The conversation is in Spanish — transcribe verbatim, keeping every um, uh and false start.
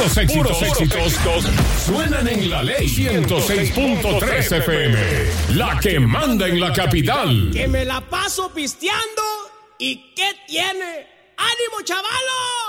Puros éxitos, puros éxitos suenan en La Ley ciento seis punto tres F M. La que manda en la capital. Que me la paso pisteando. ¿Y qué tiene? ¡Ánimo, chavalos!